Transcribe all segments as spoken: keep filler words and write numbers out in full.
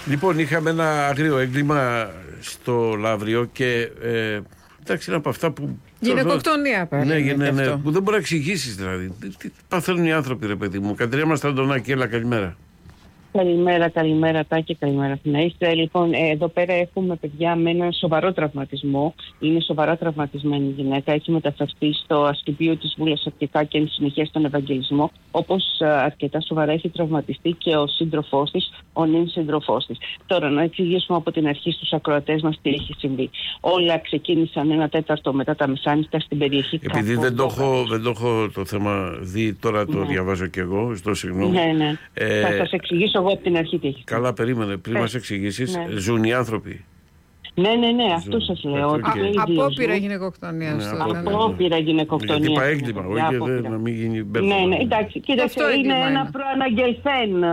Λοιπόν, είχαμε ένα αγρίο έγκλημα στο Λαύριο και ε, εντάξει, είναι από αυτά που. Γυναικοκτονία πάλι. Ναι, ναι, ναι, που δεν μπορεί να εξηγήσει δηλαδή. Τι, τι παθαίνουν οι άνθρωποι, ρε παιδί μου. Κατρία μας Αντωνάκη, έλα, καλημέρα. Καλημέρα, καλημέρα Τάκη, καλημέρα Αθηναίσθητα. Λοιπόν, εδώ πέρα έχουμε παιδιά με ένα σοβαρό τραυματισμό. Είναι σοβαρά τραυματισμένη η γυναίκα. Έχει μεταφερθεί στο Ασκηπείο της Βούλας αρχικά και εν συνεχεία στον Ευαγγελισμό. Όπως αρκετά σοβαρά έχει τραυματιστεί και ο σύντροφός της, ο νυν σύντροφός της. Τώρα, να εξηγήσουμε από την αρχή στους ακροατές μας τι έχει συμβεί. Όλα ξεκίνησαν ένα τέταρτο μετά τα μεσάνυχτα στην περιοχή. Επειδή δεν το, έχω, δεν το έχω το θέμα δει, τώρα το ναι. διαβάζω κι εγώ. Στο συγγνώμη. Ναι, ναι. Ε, Θα σας εξηγήσω εγώ από την αρχή τι έχει. Καλά, περίμενε. Πριν μας εξηγήσεις, ναι. ζουν οι άνθρωποι. Ναι, ναι, ναι, αυτό σας λέω. Απόπειρα γυναικοκτονία. Απόπειρα γυναικοκτονία. Γιατί είπα έγκλημα, όχι να μην γίνει μπέρδεμα. Ναι, ναι, εντάξει, κοίταξε, είναι ένα προαναγγελθέν.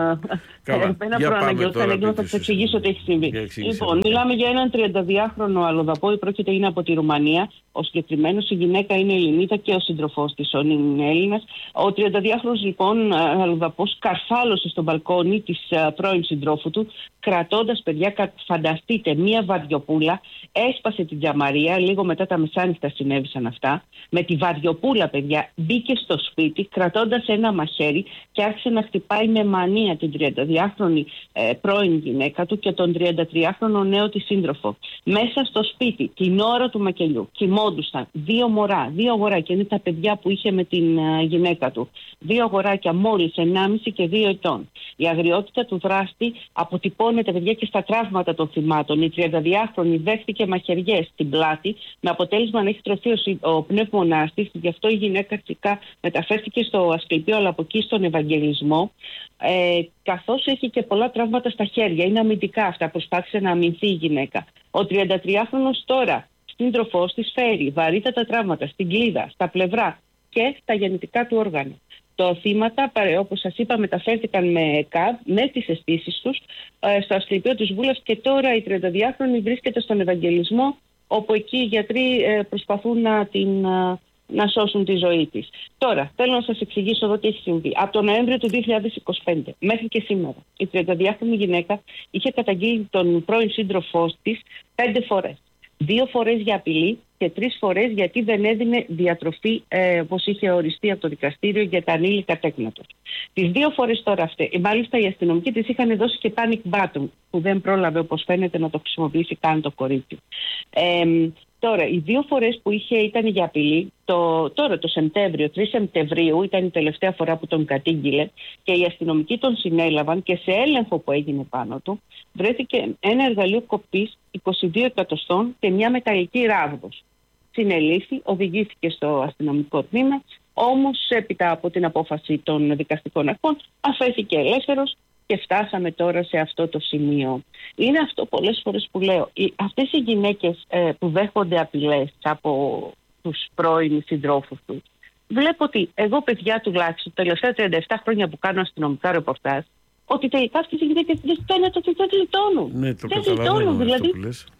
Ένα προαναγγελθέν έγκλημα, θα σας εξηγήσω τι έχει συμβεί. Λοιπόν, μιλάμε για έναν τριανταδυάχρονο αλλοδαπό, πρόκειται είναι από τη Ρουμανία. Ο συγκεκριμένος, η γυναίκα είναι Ελληνίδα και ο σύντροφός της, ο είναι Έλληνας. Ο τριανταδυάχρονος λοιπόν αλλοδαπός καρφάλωσε στο μπαλκόνι της πρώην συντρόφου του, κρατώντας, παιδιά, φανταστείτε, μία βαριοπούλα, έσπασε την τζαμαρία, λίγο μετά τα μεσάνυχτα συνέβησαν αυτά. Με τη βαριοπούλα, παιδιά, μπήκε στο σπίτι, κρατώντας ένα μαχαίρι και άρχισε να χτυπάει με μανία την τριανταδυάχρονη ε, πρώην γυναίκα του και τον τριαντατριάχρονο νέο της σύντροφο. Μέσα στο σπίτι, την ώρα του μακελιού, κοιμόντουσαν δύο μωρά, δύο αγοράκια, είναι τα παιδιά που είχε με την uh, γυναίκα του. Δύο αγοράκια μόλις ενάμιση και δύο ετών. Η αγριότητα του δράστη αποτυπώνεται, παιδιά, και στα τραύματα των θυμάτων. Η τριανταδυάχρονη δέχτηκε μαχαιριές στην πλάτη, με αποτέλεσμα να έχει τρωθεί ο, ο πνεύμονάς της. Γι' αυτό η γυναίκα αρχικά μεταφέρθηκε στο Ασκληπείο, αλλά από εκεί στον Ευαγγελισμό. Ε, καθώς έχει και πολλά τραύματα στα χέρια, είναι αμυντικά αυτά, προσπάθησε να αμυνθεί η γυναίκα. Ο τριαντατριάχρονος τώρα, σύντροφός της, φέρει βαρύτατα τραύματα στην κλίδα, στα πλευρά και στα γεννητικά του όργανα. Τα θύματα, όπως σας είπα, μεταφέρθηκαν με ΚΑΒ, με τις αισθήσεις τους, στο Ασκληπείο της Βούλας και τώρα η τριανταδυάχρονη βρίσκεται στον Ευαγγελισμό, όπου εκεί οι γιατροί προσπαθούν να, την, να σώσουν τη ζωή της. Τώρα, θέλω να σας εξηγήσω εδώ τι έχει συμβεί. Από τον Νοέμβριο του δύο χιλιάδες είκοσι πέντε μέχρι και σήμερα, η τριανταδυάχρονη γυναίκα είχε καταγγείλει τον πρώην σύντροφό της πέντε φορές. Δύο φορές για απειλή και τρεις φορές γιατί δεν έδινε διατροφή, ε, όπως είχε οριστεί από το δικαστήριο, για τα ανήλικα τέκνα του. Τις δύο φορές τώρα αυτές, μάλιστα οι αστυνομικοί της είχαν δώσει και panic button, που δεν πρόλαβε, όπως φαίνεται, να το χρησιμοποιήσει καν το κορίτσι. Ε, Τώρα, οι δύο φορές που είχε ήταν για απειλή, το, τώρα το Σεπτέμβριο, τρεις Σεπτεμβρίου, ήταν η τελευταία φορά που τον κατήγγειλε και οι αστυνομικοί τον συνέλαβαν και σε έλεγχο που έγινε πάνω του, βρέθηκε ένα εργαλείο κοπής είκοσι δύο εκατοστών και μια μεταλλική ράβδος. Συνελήφθη, οδηγήθηκε στο αστυνομικό τμήμα, όμως έπειτα από την απόφαση των δικαστικών αρχών αφέθηκε ελεύθερος. Και φτάσαμε τώρα σε αυτό το σημείο. Είναι αυτό πολλές φορές που λέω. Οι, αυτές οι γυναίκες ε, που δέχονται απειλές από τους πρώην συντρόφους τους, βλέπω ότι εγώ, παιδιά, τουλάχιστον τα τελευταία τριάντα επτά χρόνια που κάνω αστυνομικά ρεπορτάζ, ότι τελικά αυτές οι γυναίκες δεν φαίνεται ότι δεν γλιτώνουν. Ναι, το δεν γλιτώνουν, δηλαδή.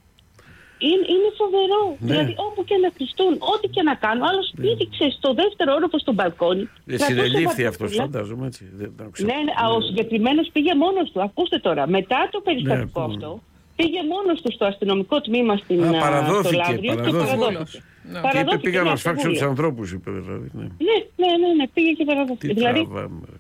Είναι, είναι φοβερό. Ναι. Δηλαδή, όπου και να κρυστούν, ό,τι και να κάνουν. Άλλο ναι. πήδηξε στο δεύτερο όροφο στο μπαλκόνι. Δεν συνελήφθη αυτό, φαντάζομαι έτσι. Δεν, ναι, ναι, ναι. Ο συγκεκριμένος πήγε μόνος του. Ακούστε τώρα, μετά το περιστατικό ναι, αυτό, πήγε μόνος του στο αστυνομικό τμήμα στην Α, παραδόθηκε, στο Λαύριο παραδόθηκε. και παραδόθηκε. Ναι. Και είπε, πήγα να σφάξω τους ανθρώπους, είπε δηλαδή. Ναι, ναι, ναι, ναι, πήγε και παραδόθηκε. Δηλαδή,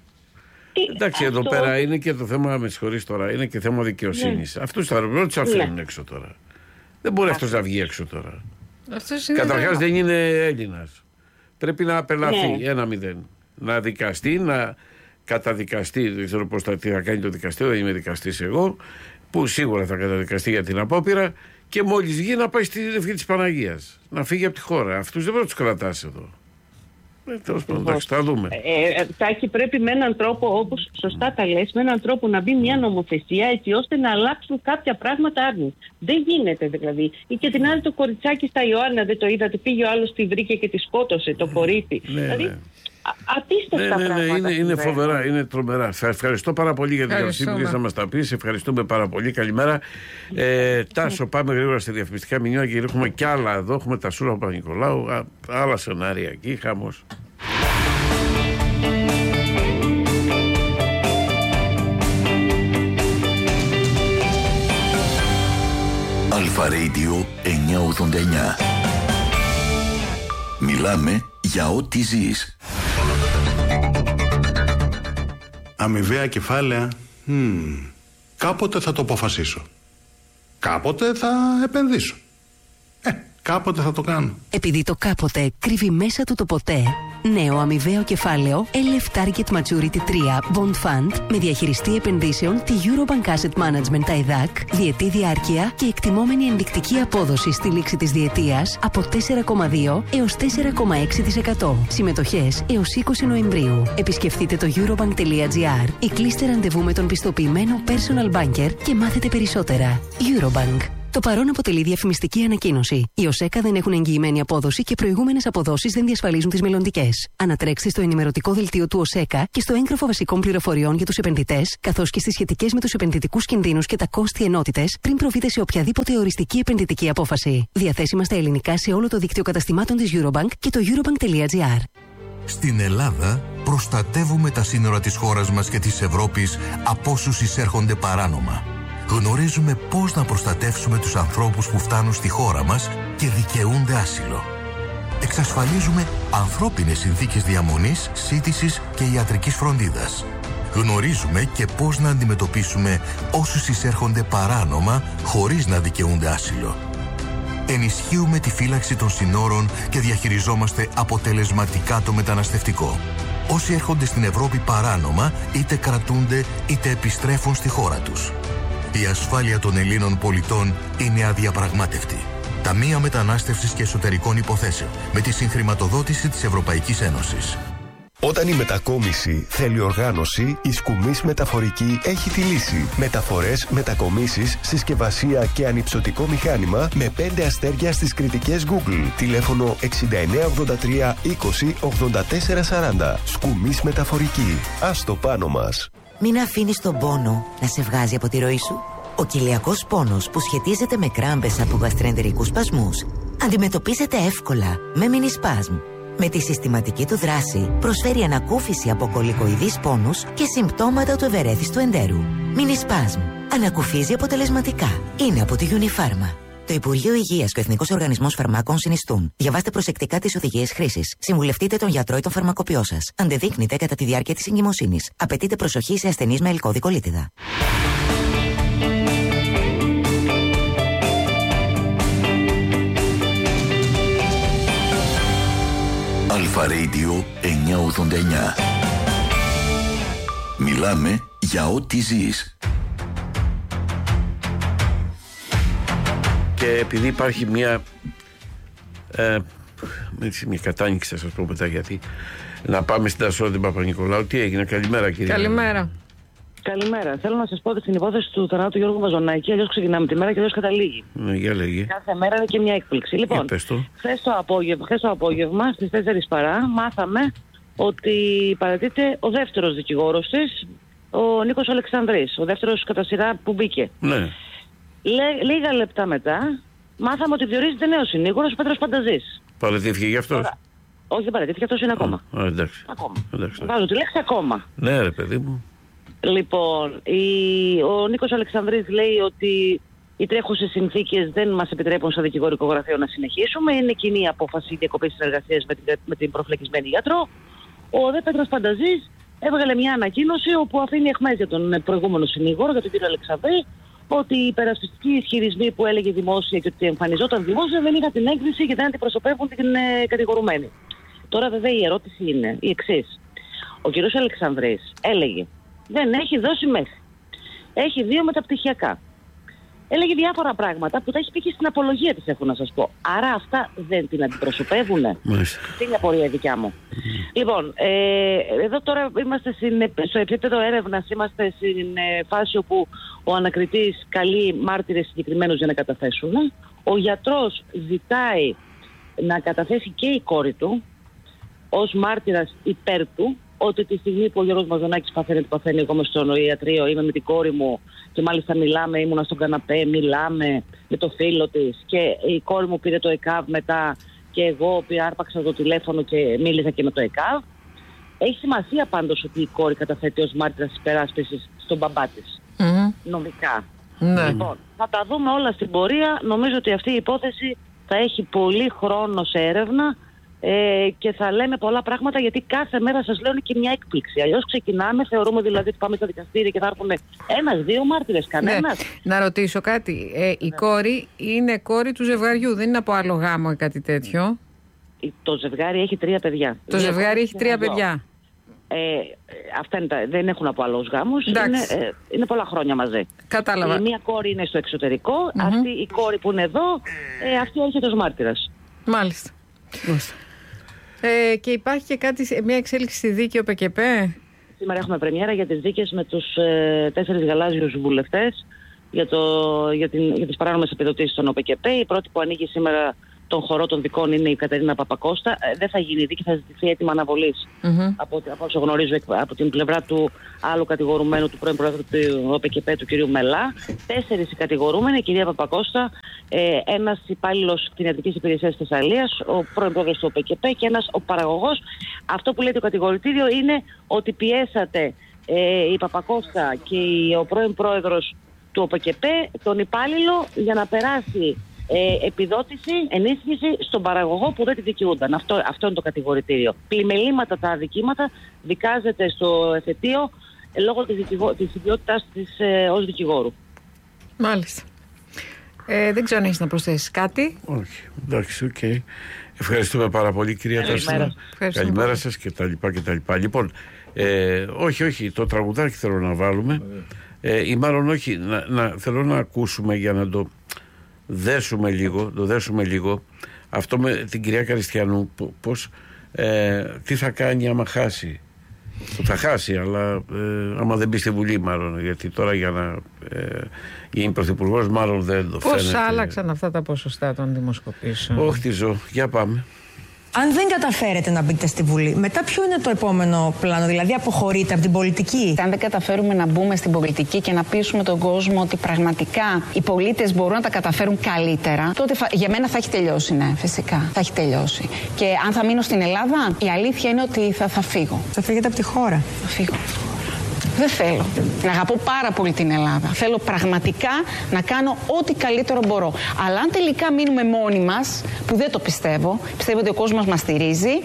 εντάξει, εδώ πέρα είναι και το θέμα, με συγχωρείς τώρα, είναι και θέμα δικαιοσύνης. Αυτούς θα τους αφήνουν έξω τώρα. Δεν μπορεί αυτός να βγει έξω τώρα. Καταρχάς δεν είναι Έλληνας. Πρέπει να απελαθεί ναι. ένα μηδέν. Να δικαστεί, να καταδικαστεί. Δεν ξέρω πώς θα, τι θα κάνει το δικαστήριο, δεν είμαι δικαστής εγώ, που σίγουρα θα καταδικαστεί για την απόπειρα και μόλις βγει να πάει στη ευχή της Παναγίας. Να φύγει από τη χώρα. Αυτούς δεν πρέπει να τους κρατάς εδώ. Ε, τέλος πάντων, εντάξει, θα δούμε. Ε, Τάκη, πρέπει με έναν τρόπο, όπως σωστά τα λες, με έναν τρόπο να μπει μια νομοθεσία έτσι ώστε να αλλάξουν κάποια πράγματα άρνη. Δεν γίνεται δηλαδή. Ή και την άλλη το κοριτσάκι στα Ιωάννα, δεν το είδατε, πήγε ο άλλος, τη βρήκε και τη σκότωσε, το κορίτσι. Ναι, δηλαδή, ναι. απίστευτα ναι, ναι, ναι, πράγματα. Είναι, είναι φοβερά, είναι τρομερά. Σε ευχαριστώ πάρα πολύ για την διαβασύνη που να μας τα πεις. Ευχαριστούμε πάρα πολύ. Καλημέρα. Ε, Τάσο, πάμε γρήγορα στα διαφημιστικά μηνύματα και έχουμε κι άλλα εδώ. Έχουμε τα Σούρα Παπα-Νικολάου, άλλα σενάρια εκεί, χαμός. Αλφα Radio εννιακόσια ογδόντα εννιά. Μιλάμε για ό,τι ζεις. Αμοιβαία κεφάλαια. Hmm. Κάποτε θα το αποφασίσω. Κάποτε θα επενδύσω. Ε, κάποτε θα το κάνω. Επειδή το κάποτε κρύβει μέσα του το ποτέ, νέο αμοιβαίο κεφάλαιο ελ εφ Target Maturity τρία Bond Fund με διαχειριστή επενδύσεων τη Eurobank Asset Management τα ΕΔΑΚ, διετή διάρκεια και εκτιμόμενη ενδεικτική απόδοση στη λήξη της διετίας από τέσσερα κόμμα δύο έως τέσσερα κόμμα έξι τοις εκατό. Συμμετοχές έως είκοσι Νοεμβρίου. Επισκεφτείτε το eurobank τελεία gr ή κλείστε ραντεβού με τον πιστοποιημένο personal banker και μάθετε περισσότερα. Eurobank. Το παρόν αποτελεί διαφημιστική ανακοίνωση. Οι ΟΣΕΚΑ δεν έχουν εγγυημένη απόδοση και προηγούμενες αποδόσεις δεν διασφαλίζουν τις μελλοντικές. Ανατρέξτε στο ενημερωτικό δελτίο του ΟΣΕΚΑ και στο έγγραφο βασικών πληροφοριών για τους επενδυτές, καθώς και στις σχετικές με τους επενδυτικούς κινδύνους και τα κόστη ενότητες πριν προβείτε σε οποιαδήποτε οριστική επενδυτική απόφαση. Διαθέσιμα στα ελληνικά σε όλο το δίκτυο καταστημάτων της Eurobank και το eurobank τελεία gr. Στην Ελλάδα προστατεύουμε τα σύνορα της χώρας μας και της Ευρώπης από όσους εισέρχονται παράνομα. Γνωρίζουμε πώς να προστατεύσουμε τους ανθρώπους που φτάνουν στη χώρα μας και δικαιούνται άσυλο. Εξασφαλίζουμε ανθρώπινες συνθήκες διαμονής, σύντησης και ιατρικής φροντίδας. Γνωρίζουμε και πώς να αντιμετωπίσουμε όσους εισέρχονται παράνομα χωρίς να δικαιούνται άσυλο. Ενισχύουμε τη φύλαξη των συνόρων και διαχειριζόμαστε αποτελεσματικά το μεταναστευτικό. Όσοι έρχονται στην Ευρώπη παράνομα είτε κρατούνται είτε επιστρέφουν στη χώρα τους. Η ασφάλεια των Ελλήνων πολιτών είναι αδιαπραγμάτευτη. Ταμεία Μετανάστευσης και Εσωτερικών Υποθέσεων με τη συγχρηματοδότηση της Ευρωπαϊκής Ένωσης. Όταν η μετακόμιση θέλει οργάνωση, η Σκουμής Μεταφορική έχει τη λύση. Μεταφορές, μετακομίσεις, συσκευασία και ανυψωτικό μηχάνημα με πέντε αστέρια στις κριτικές Google. Τηλέφωνο εξήντα εννέα ογδόντα τρία είκοσι ογδόντα τέσσερα σαράντα. Σκουμής Μεταφορική. Ας το πάνω μας. Μην αφήνεις τον πόνο να σε βγάζει από τη ροή σου. Ο κοιλιακός πόνος που σχετίζεται με κράμπες από γαστρεντερικούς σπασμούς αντιμετωπίζεται εύκολα με Minispasm. Με τη συστηματική του δράση προσφέρει ανακούφιση από κολικοειδείς πόνους και συμπτώματα του ευερέθιστου εντέρου. Minispasm. Ανακουφίζει αποτελεσματικά. Είναι από τη Unifarma. Το Υπουργείο Υγείας και ο Εθνικός Οργανισμός Φαρμάκων συνιστούν. Διαβάστε προσεκτικά τις οδηγίες χρήσης. Συμβουλευτείτε τον γιατρό ή τον φαρμακοποιό σας. Αντεδείκνυται κατά τη διάρκεια της εγκυμοσύνης. Απαιτείται προσοχή σε ασθενείς με ελκώδη κολίτιδα. Αλφα Radio εννιακόσια ογδόντα εννιά. Μιλάμε για ό,τι ζεις. Και επειδή υπάρχει μια ε, μια κατάνοιξη, θα σας πω μετά γιατί, να πάμε στην Τασό την Παπα-Νικολάου. Τι έγινε? Καλημέρα κυρία. Καλημέρα. Καλημέρα. Θέλω να σας πω ότι στην υπόθεση του θανάτου του Γιώργου Μαζονάκη, αλλιώς ξεκινάμε τη μέρα και αλλιώς καταλήγει. Ναι, για λέγε. Κάθε μέρα είναι και μια έκπληξη. Λοιπόν, χθες το απόγευμα, χθες το απόγευμα στις τέσσερις παρά μάθαμε ότι παρατείται ο δεύτερος δικηγόρος της, ο Νίκος Αλεξανδρής, ο δεύτερος κατά σειρά που μπήκε. Ναι. Λέ, λίγα λεπτά μετά μάθαμε ότι διορίζεται νέος συνήγορος, ο Πέτρος Πανταζής. Παρατήθηκε γι' αυτός? Τώρα, όχι, δεν παρατήθηκε, αυτός είναι ακόμα. Α, εντάξει. Ακόμα. Εντάξει. Βάζω τη λέξη ακόμα. Ναι ρε παιδί μου. Λοιπόν, η, ο Νίκος Αλεξανδρής λέει ότι οι τρέχουσες συνθήκες δεν μας επιτρέπουν στο δικηγορικό γραφείο να συνεχίσουμε. Είναι κοινή η απόφαση διακοπής συνεργασίας με την, με την προφυλακισμένη γιατρό. Ο δε Πέτρος Πανταζής έβγαλε μια ανακοίνωση όπου αφήνει εχμές για τον προηγούμενο συνήγορο, για τον κύριο Αλεξανδρή, ότι οι υπερασπιστικοί ισχυρισμοί που έλεγε δημόσια και ότι εμφανιζόταν δημόσια δεν είχαν την έγκριση και δεν αντιπροσωπεύουν την ε, κατηγορουμένη. Τώρα βέβαια η ερώτηση είναι η εξής. Ο κύριος Αλεξανδρής έλεγε δεν έχει δώσει μέση. Έχει δύο μεταπτυχιακά. Έλεγε διάφορα πράγματα που τα έχει πει και στην απολογία της, έχω να σας πω. Άρα αυτά δεν την αντιπροσωπεύουνε? Τι είναι η απορία δικιά μου. Mm. Λοιπόν, ε, εδώ τώρα είμαστε στην, στο επίπεδο έρευνας, είμαστε στην ε, φάση όπου ο ανακριτής καλεί μάρτυρες συγκεκριμένους για να καταθέσουν. Ο γιατρός ζητάει να καταθέσει και η κόρη του ως μάρτυρας υπέρ του, ότι τη στιγμή που ο Γιώργος Μαζονάκης παθαίνει, το παθαίνει, εγώ είμαι στο νοήατρίο, είμαι με την κόρη μου και μάλιστα μιλάμε, ήμουνα στον καναπέ, μιλάμε με το φίλο της και η κόρη μου πήρε το ΕΚΑΒ μετά και εγώ άρπαξα το τηλέφωνο και μίλησα και με το ΕΚΑΒ. Έχει σημασία πάντως ότι η κόρη καταθέτει ως μάρτυρας υπεράσπισης στον μπαμπά της. Mm-hmm. Νομικά. Ναι. Λοιπόν, θα τα δούμε όλα στην πορεία. Νομίζω ότι αυτή η υπόθεση θα έχει πολύ χρόνο σε έρευνα ε, και θα λέμε πολλά πράγματα, γιατί κάθε μέρα σας λέω είναι και μια έκπληξη. Αλλιώς ξεκινάμε, θεωρούμε δηλαδή ότι πάμε στο δικαστήριο και θα έρθουν ένας, δύο μάρτυρες, κανένας. Ναι. Να ρωτήσω κάτι. Ε, η ναι. κόρη είναι κόρη του ζευγαριού, δεν είναι από άλλο γάμο ή κάτι τέτοιο? Το ζευγάρι έχει τρία παιδιά. Το ζευγάρι έχει τρία παιδιά. Ε, αυτά είναι τα, δεν έχουν από άλλους γάμους, είναι, ε, είναι πολλά χρόνια μαζί. Κατάλαβα. Η μία κόρη είναι στο εξωτερικό, mm-hmm. αυτή η κόρη που είναι εδώ, ε, αυτή έρχεται ως μάρτυρας. Μάλιστα. ε, και υπάρχει και κάτι, μια εξέλιξη στη δίκη ΟΠΕΚΕΠ. Σήμερα έχουμε πρεμιέρα για τις δίκες με τους ε, τέσσερις γαλάζιους βουλευτές για, το, για, την, για τις παράνομες επιδοτήσεις των ΟΠΕΚΕΠ. Η πρώτη που ανοίγει σήμερα τον χορό των δικών είναι η Κατερίνα Παπακώστα. Ε, δεν θα γίνει δίκη, θα ζητηθεί έτοιμα αναβολής. Mm-hmm. Από, από όσο γνωρίζω από την πλευρά του άλλου κατηγορουμένου, του πρώην πρόεδρου του ΟΠΕΚΕΠ, του κ. Μελά. Τέσσερις οι κατηγορούμενοι, η κυρία Παπακώστα, ε, ένας υπάλληλος κτηνιατρικής υπηρεσίας της Θεσσαλίας, ο πρώην πρόεδρος του ΟΠΕΚΕΠ και ένας ο παραγωγός. Αυτό που λέει το κατηγορητήριο είναι ότι πιέσατε ε, η Παπακώστα και ο πρώην πρόεδρος του ΟΠΕΚΕΠ τον υπάλληλο για να περάσει Ε, επιδότηση, ενίσχυση στον παραγωγό που δεν τη δικαιούνταν. Αυτό, αυτό είναι το κατηγορητήριο. Πλημελήματα τα αδικήματα, δικάζεται στο εφετείο ε, λόγω της, δικηγο... της ιδιότητας της ε, ως δικηγόρου. Μάλιστα. Ε, δεν ξέρω αν έχεις να προσθέσεις κάτι. Όχι. Εντάξει, οκ. Okay. Ευχαριστούμε πάρα πολύ, κυρία Τάστα. Καλημέρα σας και τα λοιπά και τα λοιπά. Λοιπόν, ε, όχι, όχι, το τραγουδάκι θέλω να βάλουμε. Ε, ή μάλλον όχι, να, να, θέλω να ακούσουμε για να το δέσουμε λίγο, το δέσουμε λίγο αυτό με την κυρία Καριστιανού, πώς, ε, τι θα κάνει άμα χάσει. Θα χάσει, αλλά ε, άμα δεν μπει στη Βουλή μάλλον, γιατί τώρα για να ε, γίνει πρωθυπουργός μάλλον δεν το φαίνεται. Πώς άλλαξαν αυτά τα ποσοστά των δημοσκοπήσεων? Όχι τη ζω, για πάμε. Αν δεν καταφέρετε να μπείτε στη Βουλή, μετά ποιο είναι το επόμενο πλάνο, δηλαδή αποχωρείτε από την πολιτική? Αν δεν καταφέρουμε να μπούμε στην πολιτική και να πείσουμε τον κόσμο ότι πραγματικά οι πολίτες μπορούν να τα καταφέρουν καλύτερα, τότε για μένα θα έχει τελειώσει, ναι, φυσικά. Θα έχει τελειώσει. Και αν θα μείνω στην Ελλάδα, η αλήθεια είναι ότι θα, θα φύγω. Θα φύγετε από τη χώρα? Θα φύγω. Δεν θέλω. Να αγαπώ πάρα πολύ την Ελλάδα. Θέλω πραγματικά να κάνω ό,τι καλύτερο μπορώ. Αλλά αν τελικά μείνουμε μόνοι μας, που δεν το πιστεύω, πιστεύω ότι ο κόσμος μας στηρίζει,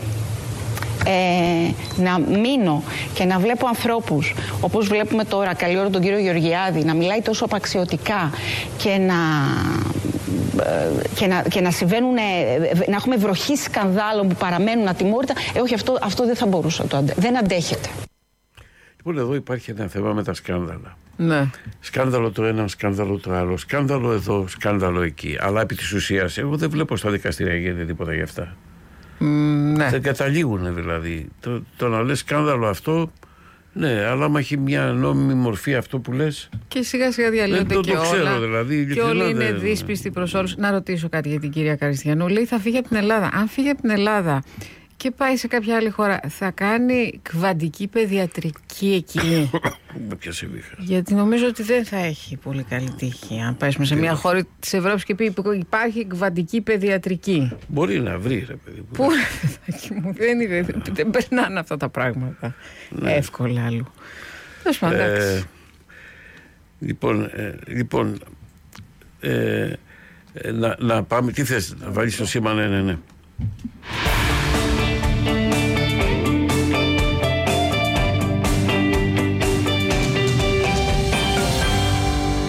ε, να μείνω και να βλέπω ανθρώπους, όπως βλέπουμε τώρα, καλή ώρα τον κύριο Γεωργιάδη, να μιλάει τόσο απαξιωτικά και να... Και να, και να συμβαίνουν, να έχουμε βροχή σκανδάλων που παραμένουν ατιμόρυτα. Ε, όχι, αυτό, αυτό δεν θα μπορούσα, το αντε... δεν αντέχεται. Λοιπόν, εδώ υπάρχει ένα θέμα με τα σκάνδαλα. Ναι. Σκάνδαλο το ένα, σκάνδαλο το άλλο. Σκάνδαλο εδώ, σκάνδαλο εκεί. Αλλά επί της ουσίας, εγώ δεν βλέπω στα δικαστήρια γίνεται τίποτα γι' αυτά. Mm, ναι. Δεν καταλήγουν δηλαδή. Το, το να λες σκάνδαλο αυτό, ναι, αλλά άμα έχει μια νόμιμη μορφή αυτό που λες. Και σιγά σιγά διαλύονται και το όλα. Ξέρω, δηλαδή, και όλοι είναι δεν... δύσπιστοι προς όλους. Να ρωτήσω κάτι για την κυρία Καριστιανού. Λέει θα φύγει από την Ελλάδα. Αν φύγει από την Ελλάδα και πάει σε κάποια άλλη χώρα, θα κάνει κβαντική παιδιατρική εκεί? Γιατί νομίζω ότι δεν θα έχει πολύ καλή τύχη αν πάει σε μια χώρα της Ευρώπης και πει υπάρχει κβαντική παιδιατρική. Μπορεί να βρει, ρε παιδί. Πού δεν, είναι, δεν περνάνε αυτά τα πράγματα, ναι, εύκολα αλλού. Ε, λοιπόν, ε, λοιπόν ε, ε, να, να πάμε. Τι θες, να βάλεις το σήμα? Ναι, ναι, ναι.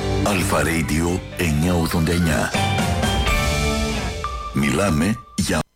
Αλφα Radio εννιακόσια ογδόντα εννιά. Μιλάμε για